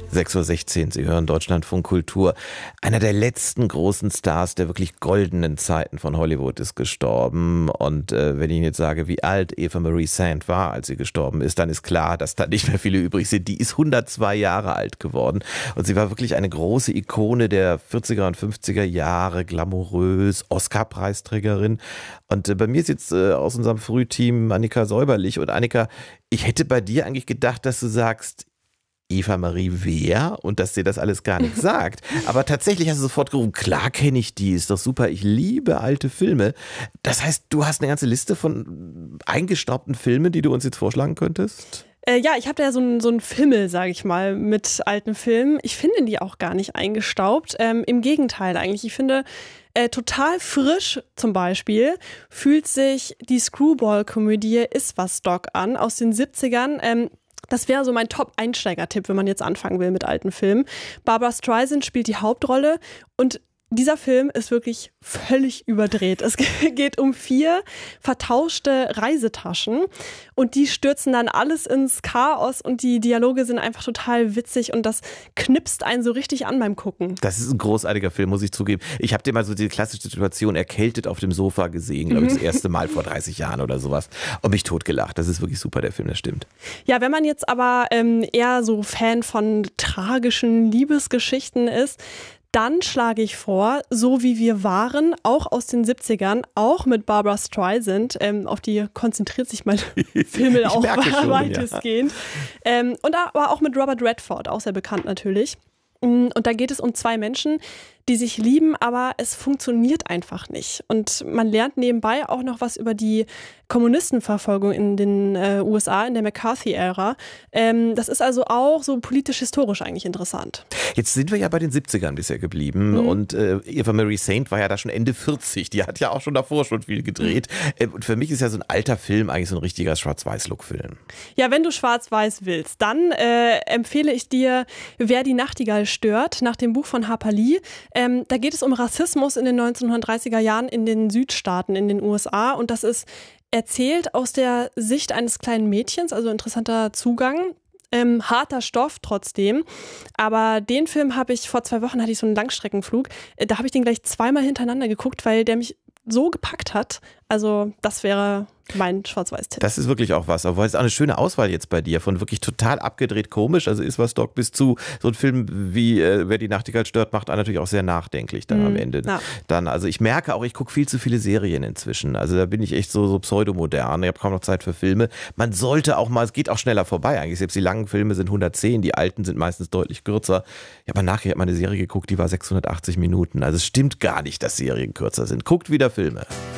6:16 Uhr, Sie hören Deutschlandfunk Kultur. Einer der letzten großen Stars der wirklich goldenen Zeiten von Hollywood ist gestorben. Und wenn ich Ihnen jetzt sage, wie alt Eva Marie Saint war, als sie gestorben ist, dann ist klar, dass da nicht mehr viele übrig sind. Die ist 102 Jahre alt geworden. Und sie war wirklich eine große Ikone der 40er und 50er Jahre, glamourös, Oscar-Preisträgerin. Und bei mir ist jetzt aus unserem Frühteam Annika Säuberlich. Und Annika, ich hätte bei dir eigentlich gedacht, dass du sagst, Eva Marie wer? Und dass dir das alles gar nicht sagt. Aber tatsächlich hast du sofort gerufen, klar kenne ich die, ist doch super, ich liebe alte Filme. Das heißt, du hast eine ganze Liste von eingestaubten Filmen, die du uns jetzt vorschlagen könntest? Ja, ich habe da ja so einen Fimmel, sage ich mal, mit alten Filmen. Ich finde die auch gar nicht eingestaubt. Im Gegenteil eigentlich. Ich finde, total frisch zum Beispiel fühlt sich die Screwball-Komödie Is was Doc an aus den 70ern. Das wäre so mein Top-Einsteiger-Tipp, wenn man jetzt anfangen will mit alten Filmen. Barbra Streisand spielt die Hauptrolle und dieser Film ist wirklich völlig überdreht. Es geht um 4 vertauschte Reisetaschen und die stürzen dann alles ins Chaos und die Dialoge sind einfach total witzig und das knipst einen so richtig an beim Gucken. Das ist ein großartiger Film, muss ich zugeben. Ich habe den mal so die klassische Situation erkältet auf dem Sofa gesehen, glaube ich, das erste Mal vor 30 Jahren oder sowas und mich totgelacht. Das ist wirklich super, der Film, das stimmt. Ja, wenn man jetzt aber eher so Fan von tragischen Liebesgeschichten ist, dann schlage ich vor, So wie wir waren, auch aus den 70ern, auch mit Barbra Streisand, auf die konzentriert sich mein Film auch weitestgehend. Ja. Und aber auch mit Robert Redford, auch sehr bekannt natürlich. Und da geht es um 2 Menschen, die sich lieben, aber es funktioniert einfach nicht. Und man lernt nebenbei auch noch was über die Kommunistenverfolgung in den USA in der McCarthy-Ära. Das ist also auch so politisch-historisch eigentlich interessant. Jetzt sind wir ja bei den 70ern bisher geblieben und Eva Marie Saint war ja da schon Ende 40. Die hat ja auch schon davor schon viel gedreht. Und für mich ist ja so ein alter Film eigentlich so ein richtiger Schwarz-Weiß-Look-Film. Ja, wenn du Schwarz-Weiß willst, dann empfehle ich dir Wer die Nachtigall stört, nach dem Buch von Harper Lee. Da geht es um Rassismus in den 1930er Jahren in den Südstaaten in den USA und das ist erzählt aus der Sicht eines kleinen Mädchens, also interessanter Zugang. Harter Stoff trotzdem, aber den Film hatte ich vor 2 Wochen, hatte ich so einen Langstreckenflug, da habe ich den gleich 2-mal hintereinander geguckt, weil der mich so gepackt hat, also das wäre mein Schwarz-Weiß-Tipp. Das ist wirklich auch was, aber es ist auch eine schöne Auswahl jetzt bei dir, von wirklich total abgedreht komisch, also Is was Doc bis zu so ein Film wie Wer die Nachtigall stört, macht einen natürlich auch sehr nachdenklich dann am Ende. Ja. Dann, also ich merke auch, ich gucke viel zu viele Serien inzwischen, also da bin ich echt so pseudomodern, ich habe kaum noch Zeit für Filme. Man sollte auch mal, es geht auch schneller vorbei eigentlich, selbst die langen Filme sind 110, die alten sind meistens deutlich kürzer. Ich habe nachher mal eine Serie geguckt, die war 680 Minuten, also es stimmt gar nicht, dass Serien kürzer sind. Guckt wieder Filme.